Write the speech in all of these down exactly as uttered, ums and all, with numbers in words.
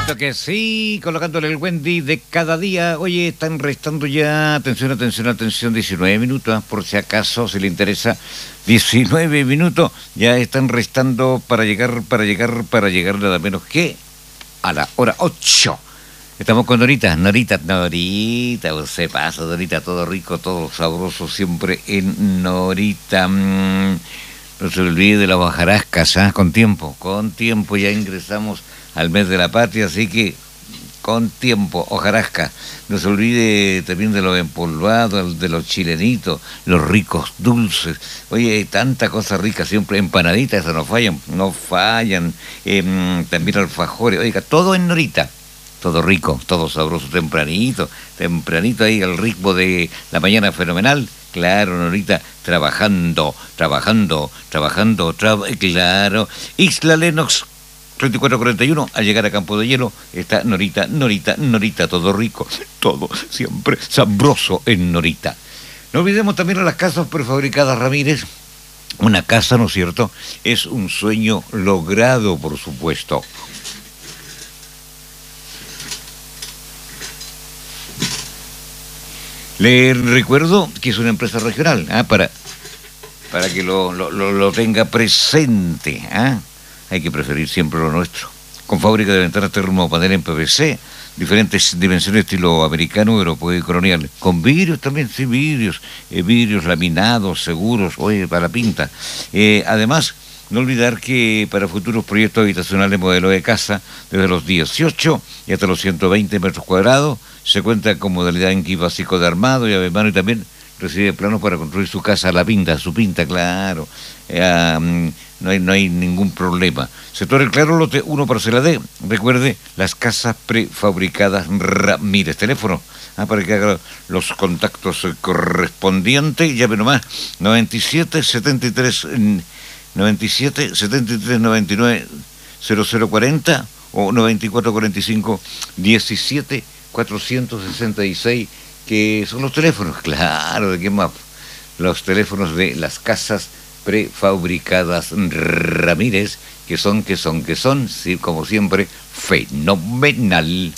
supuesto que sí, colocándole el Wendy de cada día. Oye, están restando ya, atención, atención, atención, diecinueve minutos, ¿eh? Por si acaso, si le interesa, diecinueve minutos, ya están restando para llegar, para llegar, para llegar nada menos que a la hora ocho. Estamos con Norita, Norita, Norita, se pasa, Norita, todo rico, todo sabroso, siempre en Norita. Mm, no se olvide de las hojarascas, ¿eh? Con tiempo, con tiempo ya ingresamos al mes de la patria, así que con tiempo, hojarasca. No se olvide también de los empolvados, de los chilenitos, los ricos dulces. Oye, hay tanta cosa rica siempre, empanaditas, esas no fallan, no fallan. Eh, también alfajores, oiga, todo en Norita. Todo rico, todo sabroso, tempranito, tempranito ahí al ritmo de la mañana fenomenal. Claro, Norita, trabajando, trabajando, trabajando, traba, claro. Isla Lennox, treinta y cuatro cuarenta y uno, al llegar a Campo de Hielo, está Norita, Norita, Norita, todo rico, todo siempre sabroso en Norita. No olvidemos también a las casas prefabricadas Ramírez. Una casa, ¿no es cierto?, es un sueño logrado, por supuesto. Le recuerdo que es una empresa regional, ¿ah? para, para que lo, lo, lo tenga presente. ¿Ah? Hay que preferir siempre lo nuestro. Con fábrica de ventanas termopanel en P V C, diferentes dimensiones estilo americano, europeo y colonial. Con vidrios también, sí, vidrios, eh, vidrios laminados, seguros, oye, para la pinta. Eh, además, no olvidar que para futuros proyectos habitacionales modelo de casa, desde los dieciocho y hasta los ciento veinte metros cuadrados, se cuenta con modalidad en kit básico de armado y avemano, y también recibe planos para construir su casa a la pinta, su pinta, claro. Eh, um, no hay, no hay ningún problema. Sector El Claro, lote uno, parcela D. Recuerde, las casas prefabricadas Ramírez. Teléfono, ah, para que haga los contactos correspondientes. Llame nomás, noventa y siete, setenta y tres... noventa y siete, setenta y tres, noventa y nueve, cero cero cuarenta o noventa y cuatro cuarenta y cinco, diecisiete, cuatrocientos sesenta y seis, que son los teléfonos, claro, ¿de qué más? Los teléfonos de las casas prefabricadas Ramírez, que son, que son, que son, sí, como siempre, fenomenal.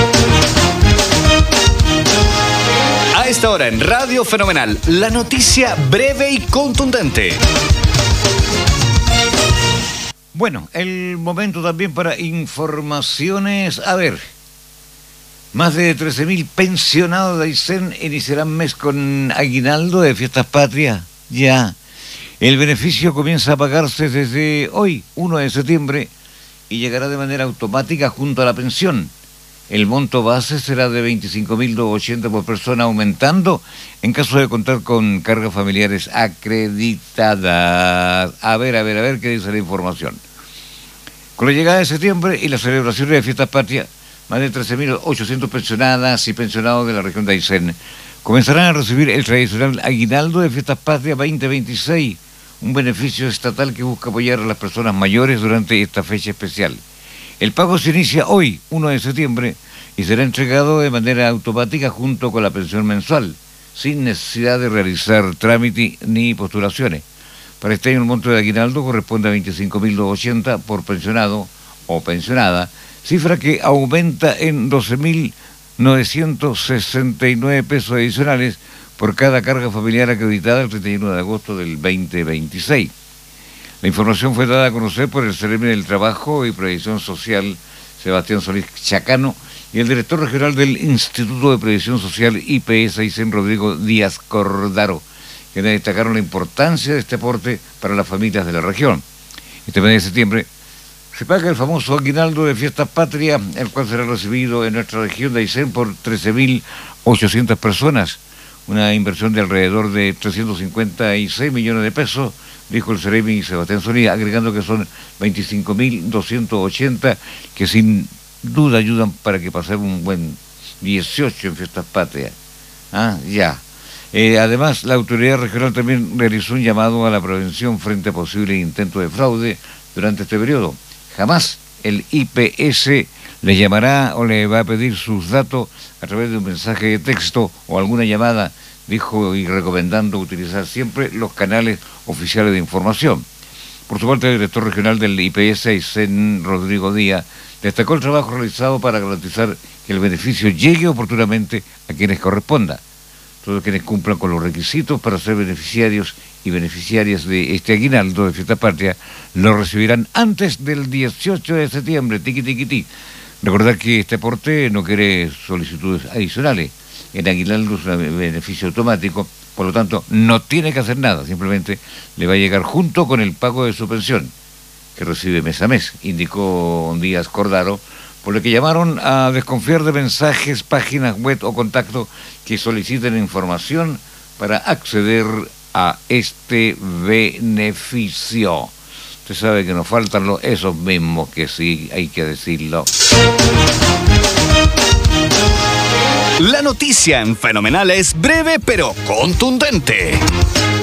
A esta hora en Radio Fenomenal, la noticia breve y contundente. Bueno, el momento también para informaciones. A ver, más de trece mil pensionados de Aysén iniciarán mes con aguinaldo de fiestas patrias. Ya, el beneficio comienza a pagarse desde hoy, uno de septiembre, y llegará de manera automática junto a la pensión. El monto base será de veinticinco mil doscientos ochenta por persona, aumentando en caso de contar con cargas familiares acreditadas. A ver, a ver, a ver qué dice la información. Con la llegada de septiembre y las celebraciones de fiestas patrias, más de trece mil ochocientos pensionadas y pensionados de la región de Aysén comenzarán a recibir el tradicional aguinaldo de fiestas patrias veinte veintiséis, un beneficio estatal que busca apoyar a las personas mayores durante esta fecha especial. El pago se inicia hoy, uno de septiembre, y será entregado de manera automática junto con la pensión mensual, sin necesidad de realizar trámite ni postulaciones. Para este año el monto de aguinaldo corresponde a veinticinco mil doscientos ochenta por pensionado o pensionada, cifra que aumenta en doce mil novecientos sesenta y nueve pesos adicionales por cada carga familiar acreditada el treinta y uno de agosto del veinte veintiséis. La información fue dada a conocer por el Ceremi del Trabajo y Previsión Social, Sebastián Solís Chacano, y el director regional del Instituto de Previsión Social I P S Aysén, Rodrigo Díaz Cordaro, quienes destacaron la importancia de este aporte para las familias de la región. Este mes de septiembre se paga el famoso aguinaldo de fiestas patrias, el cual será recibido en nuestra región de Aysén por trece mil ochocientas personas, una inversión de alrededor de trescientos cincuenta y seis millones de pesos, dijo el Ceremi Sebastián Solís, agregando que son veinticinco mil doscientos ochenta que sin duda ayudan para que pasemos un buen dieciocho en fiestas patrias. Ah, ya. Eh, además, la autoridad regional también realizó un llamado a la prevención frente a posibles intentos de fraude durante este periodo. Jamás el I P S le llamará o le va a pedir sus datos a través de un mensaje de texto o alguna llamada, dijo, y recomendando utilizar siempre los canales oficiales de información. Por su parte, el director regional del I P S, Aysén, Rodrigo Díaz, Destacó el trabajo realizado para garantizar que el beneficio llegue oportunamente a quienes corresponda. Todos quienes cumplan con los requisitos para ser beneficiarios y beneficiarias de este aguinaldo de Fiesta Patria lo recibirán antes del dieciocho de septiembre. Tiqui, tiqui, tiqui. Recordar que este aporte no quiere solicitudes adicionales. El aguinaldo es un beneficio automático, por lo tanto no tiene que hacer nada, simplemente le va a llegar junto con el pago de su pensión, que recibe mes a mes, indicó Díaz Cordaro, por lo que llamaron a desconfiar de mensajes, páginas web o contacto que soliciten información para acceder a este beneficio. Usted sabe que nos faltan los, esos mismos que sí, hay que decirlo. La noticia en Fenomenal es breve pero contundente.